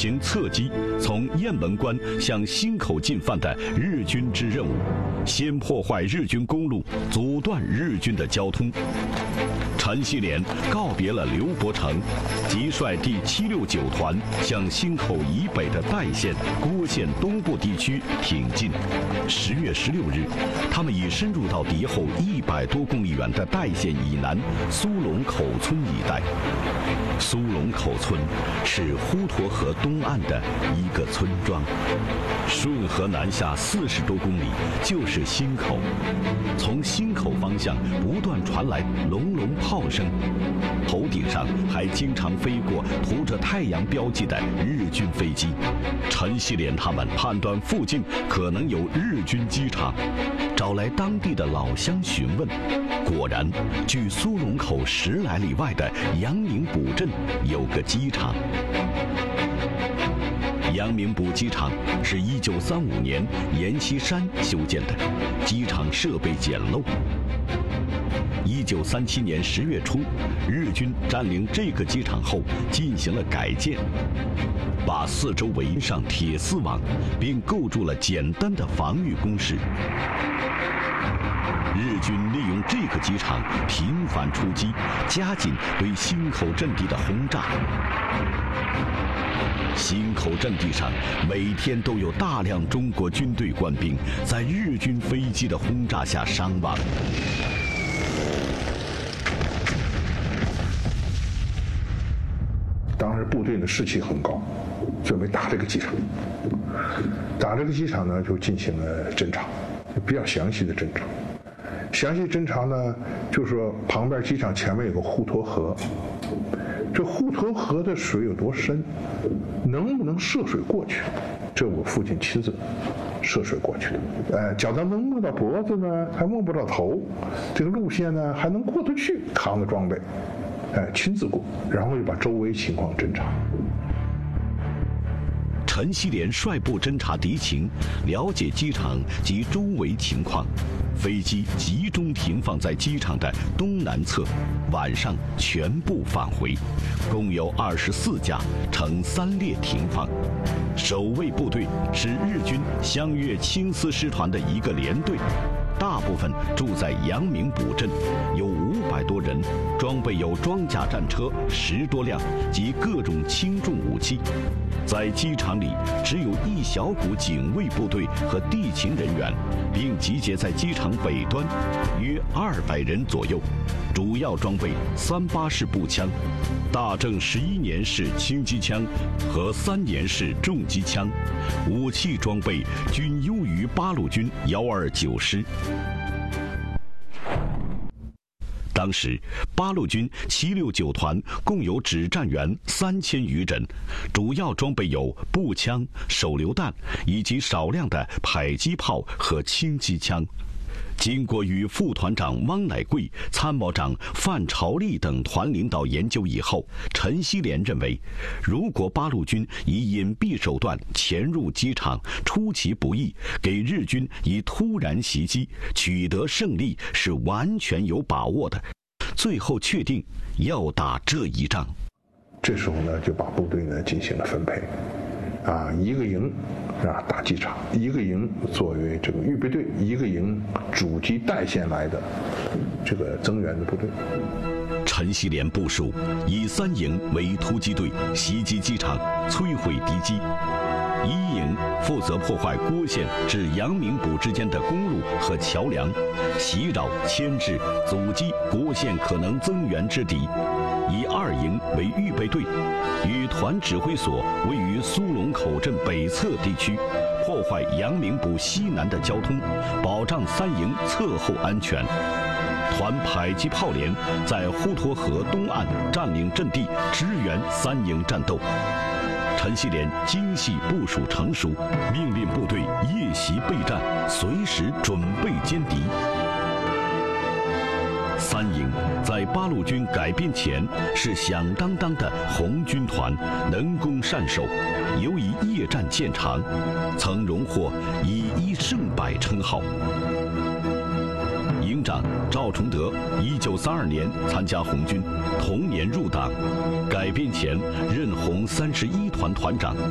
行侧击，从雁门关向忻口进犯的日军之任务，先破坏日军公路，阻断日军的交通。陈锡联告别了刘伯承，即率第769团向忻口以北的代县、郭县东部地区挺进。10月16日，他们已深入到敌后100多公里远的代县以南苏龙口村一带。苏龙口村是滹沱河东岸的一个村庄，顺河南下40多公里就是忻口。从忻口方向不断传来隆隆炮声，头顶上还经常飞过涂着太阳标记的日军飞机。陈锡联他们判断附近可能有日军机场，找来当地的老乡询问，果然，距苏龙口10来里外的阳明堡镇有个机场。阳明堡机场是1935年阎锡山修建的，机场设备简陋。1937年10月初，日军占领这个机场后进行了改建，把四周围上铁丝网，并构筑了简单的防御工事。日军利用这个机场频繁出击，加紧对忻口阵地的轰炸。忻口阵地上每天都有大量中国军队官兵在日军飞机的轰炸下伤亡。 当时部队的士气很高，准备打这个机场。打这个机场呢，就进行了侦察，比较详细的侦察。详细侦察呢，就是说旁边机场前面有个滹沱河，这滹沱河的水有多深，能不能涉水过去？这我父亲亲自涉水过去的。脚上能摸到脖子呢，还摸不到头，这个路线呢还能过得去，扛着装备，亲自过，然后又把周围情况侦察。 陈锡联率部侦察敌情，了解机场及周围情况。飞机集中停放在机场的东南侧，晚上全部返回，共有24架，呈3列停放。守卫部队是日军湘粤青丝师团的一个连队，大部分住在阳明堡镇，有500多人，装备有装甲战车10多辆及各种轻重武器。在机场里只有一小股警卫部队和地勤人员，并集结在机场北端，约200人左右，主要装备38式步枪、大正11年式轻机枪和3年式重机枪，武器装备均优于八路军129师。当时，八路军769团共有指战员3000余人，主要装备有步枪、手榴弹以及少量的迫击炮和轻机枪。经过与副团长汪乃贵、参谋长范朝立等团领导研究以后，陈锡联认为，如果八路军以隐蔽手段潜入机场，出其不意，给日军以突然袭击，取得胜利是完全有把握的。最后确定要打这一仗。 这时候呢，就把部队呢进行了分配。一个营打机场，一个营作为这个预备队，一个营主击代县来的这个增援的部队。 陈锡联部署以3营为突击队，袭击机场，摧毁敌机。1营负责破坏郭县至阳明堡之间的公路和桥梁，袭扰、牵制、阻击郭县可能增援之敌。以2营为预备队，与团指挥所位于苏龙口镇北侧地区，破坏阳明堡西南的交通，保障3营侧后安全。团迫击炮连在滹沱河东岸占领阵地，支援3营战斗。陈锡联精细部署成熟，命令部队夜袭备战，随时准备歼敌。3营在八路军改编前是响当当的红军团，能攻善守，尤以夜战见长，曾荣获以1胜100称号。营长赵崇德1932年参加红军，同年入党，改编前任红31团团长。